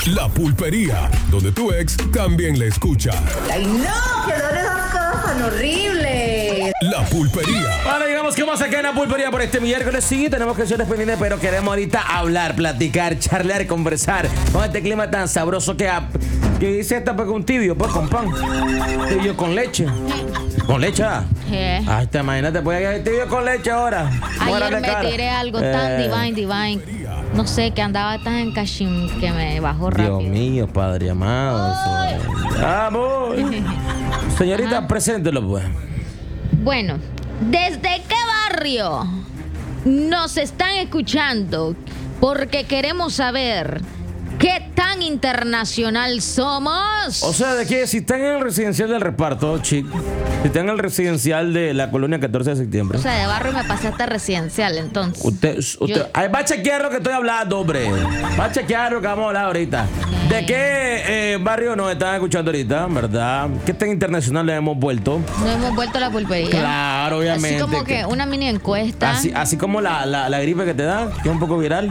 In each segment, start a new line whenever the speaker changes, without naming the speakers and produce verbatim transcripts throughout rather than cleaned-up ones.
La Pulpería, donde tu ex también la escucha.
¡Ay, no! ¡Que son esas cosas tan horribles!
La Pulpería.
Vale, digamos que vamos acá en La Pulpería por este miércoles. Sí, tenemos canciones pendientes, pero queremos ahorita hablar, platicar, charlar, conversar con este clima tan sabroso que, que dice esta pues, un tibio, pues con pan. Tibio con leche. ¿Con leche?
¿Qué?
Ay, te imagínate, pues hay tibio con leche ahora.
Ayer me tiré algo tan
Eh,
divine, divine. No sé, que andaba tan en cachín que me bajó rápido.
Dios mío, Padre amado. eso- Amor. Señorita,
Ajá.
preséntelo, pues.
Bueno, ¿desde qué barrio nos están escuchando? Porque queremos saber qué tan internacional somos.
O sea, de que si están en el residencial del reparto, chic, si están en el residencial de la colonia catorce de septiembre.
O sea, de barrio me pasé hasta residencial, entonces.
Usted, usted
Yo-
ay, va a chequear lo que estoy hablando, hombre. Va a chequear lo que vamos a hablar ahorita. ¿De qué eh, barrio nos están escuchando ahorita, verdad? ¿Qué tan internacional le hemos vuelto?
No hemos vuelto a la pulpería.
Claro, obviamente.
Así como que una mini encuesta.
Así, así como la, la, la gripe que te da, que es un poco viral.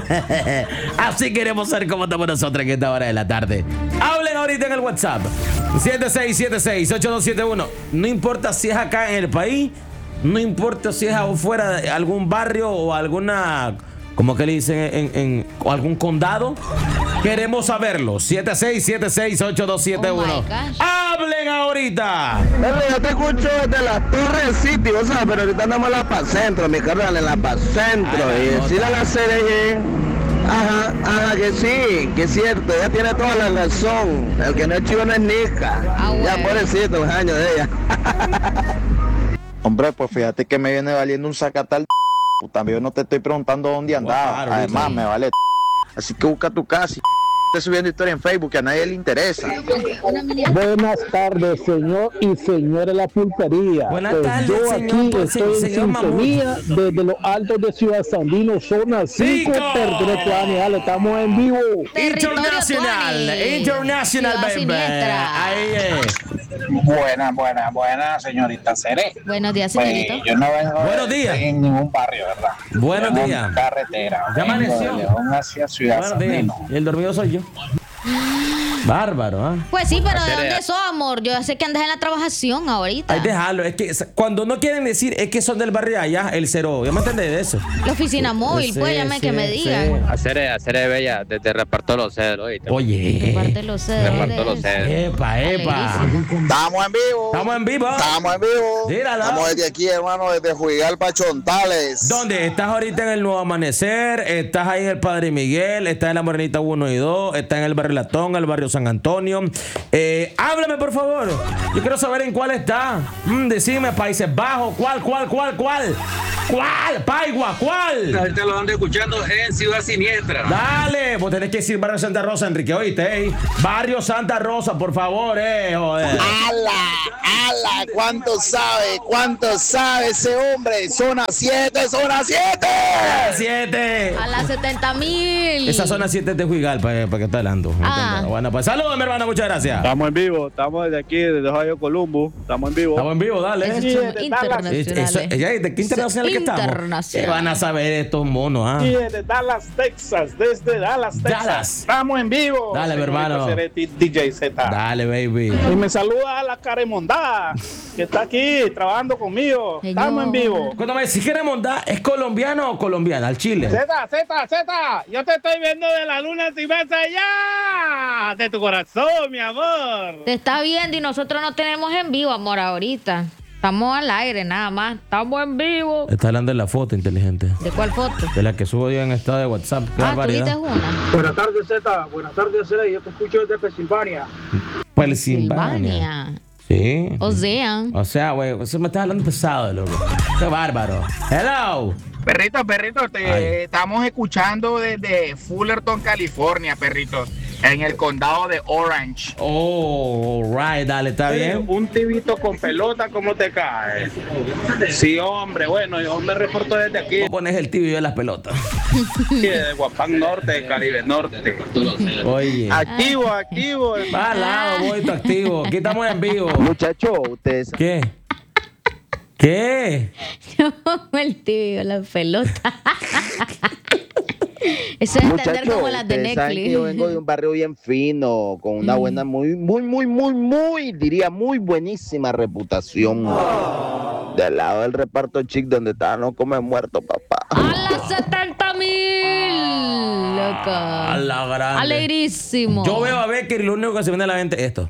Así queremos saber cómo estamos nosotros en esta hora de la tarde. Hablen ahorita en el WhatsApp. siete seis siete seis, ocho dos siete uno. No importa si es acá en el país, no importa si es afuera de algún barrio o alguna, como que le dicen en, en o algún condado. Queremos saberlo. siete seis siete seis, ocho dos siete uno.
Oh my gosh.
Hablen ahorita.
Bueno, yo te escucho desde la Torre City, o sea, pero ahorita andamos en la Paz Centro, mi carnal, en la Paz Centro.
Ay,
y
la
decirle a
nota.
la C D G, ajá, ajá, que sí, que es cierto, ella tiene toda la razón. El que no es chivo no es nica.
Ah,
Ya,
bueno.
pobrecito, los años de ella.
Hombre, pues fíjate que me viene valiendo un sacatal. También no te estoy preguntando dónde andaba.
Claro,
Además,
sí.
me vale. Así que busca tu casa. Estoy subiendo historia en Facebook que a nadie le interesa.
Una mini
Buenas tardes, señor y señora La Pulpería.
Buenas
Pues
tardes,
yo
señor,
aquí
pues,
estoy en
señor
sintonía desde los altos de Ciudad Sandino, zona cinco,
¡Cinco!
territorio Tuanial. Estamos en vivo.
Territorio
Internacional,
Tuani.
international,
Ciudad
baby.
Siniestra.
Ahí es.
Buena, buena, buena, señorita Cere.
Buenos días,
Pues
señorito.
yo no vengo
Buenos
de-
días.
en ningún barrio, ¿verdad?
Buenos
Vengo en
días.
carretera.
Ya
Vengo
amaneció.
de León hacia Ciudad
Buenos días.
Sandino.
Y el dormido soy yo. Bárbaro, ¿ah?
Pues sí, pero ¿de
Hacer-
dónde sos, amor? Yo sé que andas en la trabajación ahorita.
Hay que dejarlo. Es que cuando no quieren decir es que son del barrio allá, el cero. ¿Ya me entendés de eso?
La oficina móvil,
Sí,
pues llame que
sí,
me
sí.
digan.
Hacer, hacer bella, desde reparto los ceros, ¿oíste?
Oye.
Reparte los ceros.
Reparto los ceros.
Epa, epa.
Estamos en vivo.
Estamos en vivo.
Estamos en vivo.
Tírala.
Estamos desde aquí, hermano, desde Juigalpa, Chontales.
¿Dónde? ¿Estás ahorita en el Nuevo Amanecer? ¿Estás ahí en el Padre Miguel? ¿Estás en la Morenita uno y dos? ¿Estás en el barrio Latón, el barrio San Antonio? Eh, háblame, por favor. Yo quiero saber en cuál está. Mm, decime, Países Bajos. ¿Cuál, cuál, cuál, cuál? ¿Cuál? Paigua, ¿cuál?
Ahorita lo ando escuchando en Ciudad Siniestra.
Dale, vos tenés que decir Barrio Santa Rosa, Enrique, oíste, eh. Barrio Santa Rosa, por favor, eh, joder.
¡Ala! ¡Ala! ¿Cuánto sabe? ¿Cuánto sabe ese hombre? Zona siete, zona siete.
siete.
A las setenta mil.
Esa zona siete es de Juigal, para que está hablando.
Ah.
Bueno, pues saludos, mi hermano, muchas gracias.
Estamos en vivo, estamos desde aquí, desde Ohio, Columbus. Estamos en vivo.
Estamos en vivo, dale.
Esos
Eh,
son
Eso-
internacionales.
eso- ya, ¿de qué internacional que estamos?
Internacional.
¿Qué van a saber estos monos, ah?
Y desde Dallas, Texas, desde Dallas, Texas.
Dallas.
Estamos en vivo.
Dale, mi hermano.
Señorita Ceretti, D J Z.
Dale, baby.
Y me saluda a la Caremondá, que está aquí trabajando conmigo.
Señor.
Estamos en vivo.
Cuando me decís que Remonda, ¿es colombiano o colombiana? Al Chile.
Z, Z, Z, yo te estoy viendo de la luna si vas allá. De tu corazón, mi amor.
Te está viendo y nosotros no tenemos en vivo, amor, ahorita. Estamos al aire, nada más. Estamos en vivo.
Está hablando de la foto inteligente.
¿De cuál foto?
De la que subo yo en estado de WhatsApp. Qué
Ah,
barbaridad.
¿tuviste una?
Buenas tardes, Z. Buenas tardes, Z. Yo te escucho desde Pensilvania.
Pensilvania.
Silvania.
Sí.
O sea.
O sea, güey, eso me estás hablando pesado, loco. Qué bárbaro. Hello.
Perrito, perrito, te
Ay.
estamos escuchando desde Fullerton, California, perritos. En el condado de Orange.
Oh, right, dale, está bien.
Un tibito con pelota, ¿cómo te cae? Sí, hombre, bueno, yo me reporto desde aquí,
¿Cómo pones el tibio en las pelotas?
de Guapán Norte, de Caribe Norte.
Oye.
Activo, activo.
Va al lado, muy activo. Aquí estamos en vivo.
Muchacho, ustedes.
¿Qué? ¿Qué?
El tibio, la pelota. Eso es entender
Muchachos,
como las de
ustedes saben que yo vengo de
Netflix.
un barrio bien fino, con una
Mm.
buena, muy, muy, muy, muy, muy, diría muy buenísima reputación. Del lado del reparto chic donde estaban los come muertos, papá.
¡A las setenta mil! Loca.
A la grande.
Alegrísimo.
Yo veo a Becker y lo único que se viene a la mente es esto.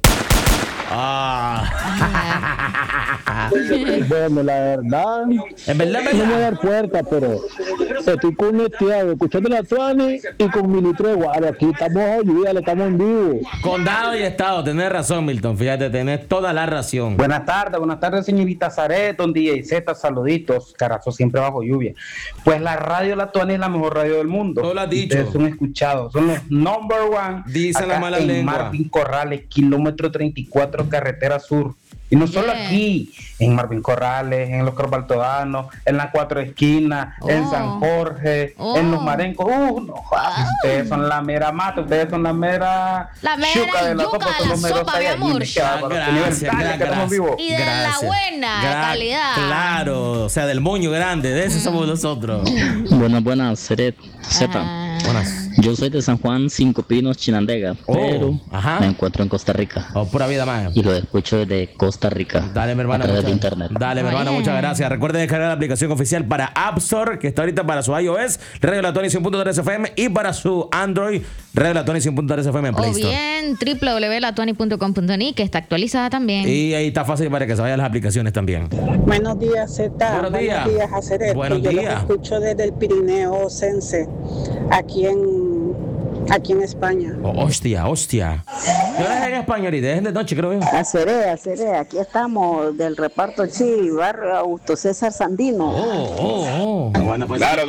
Ah.
Bueno, la verdad,
En verdad, en
no me voy a
verdad.
dar puerta, pero estoy conectado, escuchando la Tuani y con mi litro de guaro. Aquí estamos lluvia, le estamos en vivo.
Condado y estado, tenés razón, Milton. Fíjate, tenés toda la ración.
Buenas tardes, buenas tardes, señorita Zaret, don D J Z, saluditos, carazo, siempre bajo lluvia. Pues la radio La Tuani es la mejor radio del mundo.
Tú lo has dicho.
Ustedes son escuchados, son los number one.
Dicen
acá
las malas
en
lenguas.
Marvin Corrales, kilómetro treinta y cuatro, carretera sur. Y no solo
Bien.
aquí, en Marvin Corrales, en los Corbaltodanos, en la Cuatro Esquinas, en
Oh.
San Jorge,
Oh.
en los Marencos. Uh, no, jodas, ustedes son la mera mata, ustedes son la mera
La mera
yuca de la
yuca
sopa,
de
son
la
los meros
sopa, mi
Saiyajines,
amor.
qué bárbaro,
Gracias,
universales,
gran
que estamos
gracias.
vivos.
Y de la buena, de calidad.
Claro, o sea, del moño grande, de eso somos nosotros.
Buenas, buenas, Seret, Z.
Ah.
Buenas.
Yo soy de San Juan, Cinco Pinos, Chinandega,
Oh,
pero
ajá.
me encuentro en Costa Rica
Oh, pura vida más.
y lo escucho desde Costa Rica.
Dale, mi hermano.
A través de
muchas-
internet.
Dale, mi hermano,
Oye.
muchas gracias. Recuerden descargar la aplicación oficial para App Store, que está ahorita para su iOS, Radio La Tuani cien punto tres F M, y para su Android, Radio La Tuani cien punto tres F M en Play
O
Store.
bien w w w punto la tuani punto com punto ni, que está actualizada también.
Y ahí está fácil para que se vayan las aplicaciones también.
Buenos días, Z.
Buenos días.
Buenos días, Aceret.
Buenos
Yo los
días.
escucho desde el Pirineo Sense, aquí en, aquí en España.
Oh, hostia, hostia. Yo era en España ahorita, es de noche, creo yo.
Aceret, Aceret, aquí estamos del reparto Chi, barrio Augusto César Sandino.
Oh, oh, oh.
Claro,